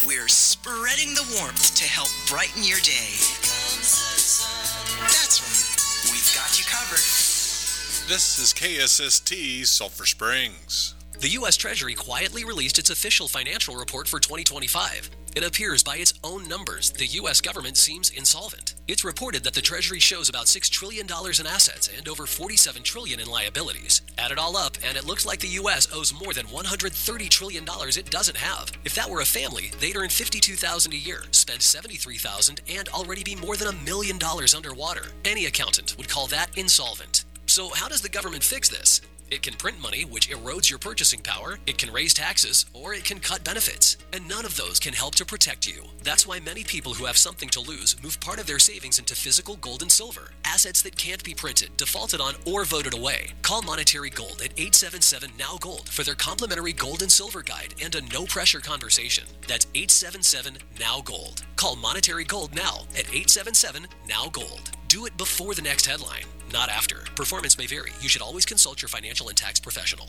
We're spreading the warmth to help brighten your day. That's right. We've got you covered. This is KSST Sulphur Springs. The U.S. Treasury quietly released its official financial report for 2025. It appears by its own numbers, the U.S. government seems insolvent. It's reported that the Treasury shows about $6 trillion in assets and over $47 trillion in liabilities. Add it all up, and it looks like the U.S. owes more than $130 trillion it doesn't have. If that were a family, they'd earn $52,000 a year, spend $73,000, and already be more than $1 million underwater. Any accountant would call that insolvent. So how does the government fix this? It can print money, which erodes your purchasing power, it can raise taxes, or it can cut benefits. And none of those can help to protect you. That's why many people who have something to lose move part of their savings into physical gold and silver, assets that can't be printed, defaulted on, or voted away. Call Monetary Gold at 877-NOW-GOLD for their complimentary gold and silver guide and a no-pressure conversation. That's 877-NOW-GOLD. Call Monetary Gold now at 877-NOW-GOLD. Do it before the next headline, not after. Performance may vary. You should always consult your financial and tax professional.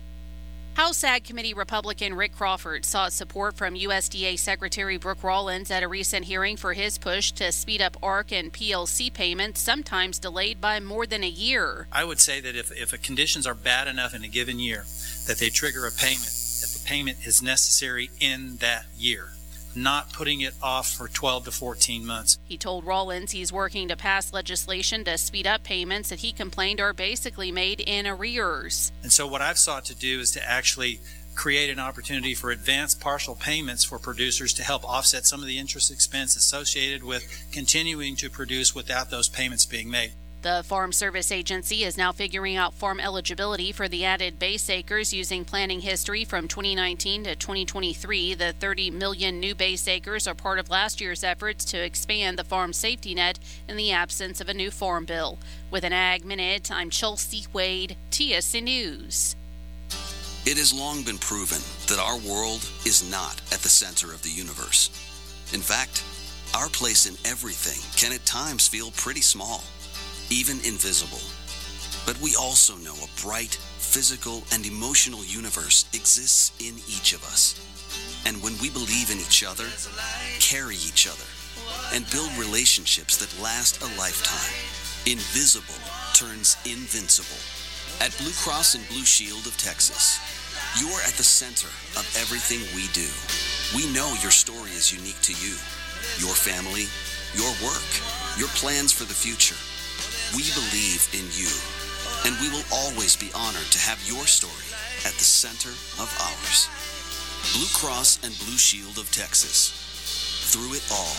House Ag Committee Republican Rick Crawford sought support from USDA Secretary Brooke Rollins at a recent hearing for his push to speed up ARC and PLC payments, sometimes delayed by more than a year. I would say that if the conditions are bad enough in a given year that they trigger a payment, that the payment is necessary in that year, not putting it off for 12 to 14 months. He told Rollins he's working to pass legislation to speed up payments that he complained are basically made in arrears. And so what I've sought to do is to actually create an opportunity for advanced partial payments for producers to help offset some of the interest expense associated with continuing to produce without those payments being made. The Farm Service Agency is now figuring out farm eligibility for the added base acres using planning history from 2019 to 2023. The 30 million new base acres are part of last year's efforts to expand the farm safety net in the absence of a new farm bill. With an Ag Minute, I'm Chelsea Wade, TSN News. It has long been proven that our world is not at the center of the universe. In fact, our place in everything can at times feel pretty small, even invisible. But we also know a bright, physical, and emotional universe exists in each of us. And when we believe in each other, carry each other, and build relationships that last a lifetime, invisible turns invincible. At Blue Cross and Blue Shield of Texas, you're at the center of everything we do. We know your story is unique to you, your family, your work, your plans for the future. We believe in you, and we will always be honored to have your story at the center of ours. Blue Cross and Blue Shield of Texas. Through it all.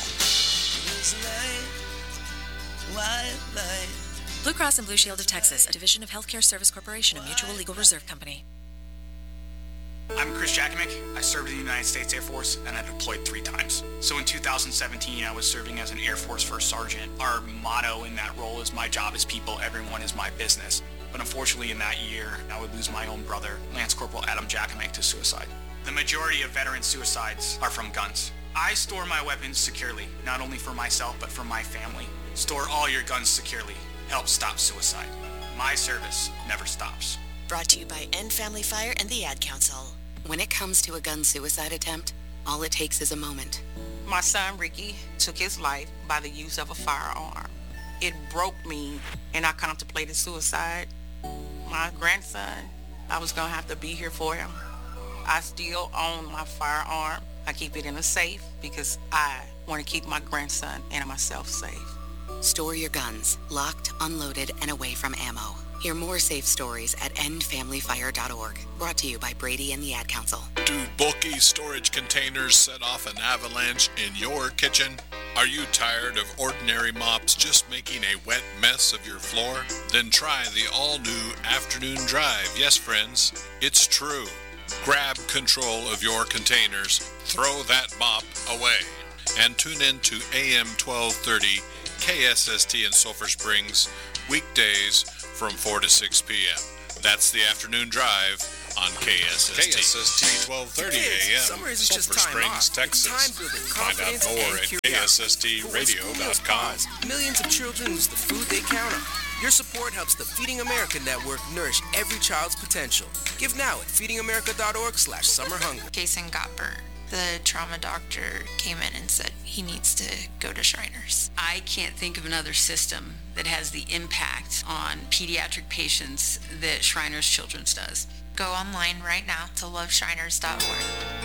Blue Cross and Blue Shield of Texas, a division of Healthcare Service Corporation, a mutual legal reserve company. I'm Chris Jakimick. I served in the United States Air Force, and I deployed 3 times. So in 2017, I was serving as an Air Force First Sergeant. Our motto in that role is, my job is people, everyone is my business. But unfortunately in that year, I would lose my own brother, Lance Corporal Adam Jakimick, to suicide. The majority of veteran suicides are from guns. I store my weapons securely, not only for myself, but for my family. Store all your guns securely. Help stop suicide. My service never stops. Brought to you by End Family Fire and the Ad Council. When it comes to a gun suicide attempt, all it takes is a moment. My son Ricky took his life by the use of a firearm. It broke me, and I contemplated suicide. My grandson, I was going to have to be here for him. I still own my firearm. I keep it in a safe because I want to keep my grandson and myself safe. Store your guns, locked, unloaded, and away from ammo. Hear more safe stories at endfamilyfire.org. Brought to you by Brady and the Ad Council. Do bulky storage containers set off an avalanche in your kitchen? Are you tired of ordinary mops just making a wet mess of your floor? Then try the all-new Afternoon Drive. Yes, friends, it's true. Grab control of your containers, throw that mop away, and tune in to AM 1230 KSST in Sulphur Springs, weekdays from 4 to 6 p.m. That's the Afternoon Drive on KSST. KSST 1230 AM, Sulphur Springs, Texas. Find out more at KSSTradio.com. Millions of children lose the food they count on. Your support helps the Feeding America Network nourish every child's potential. Give now at feedingamerica.org/summerhunger. Jason got burned. the trauma doctor came in and said he needs to go to Shriners. I can't think of another system that has the impact on pediatric patients that Shriners Children's does. Go online right now to loveshriners.org.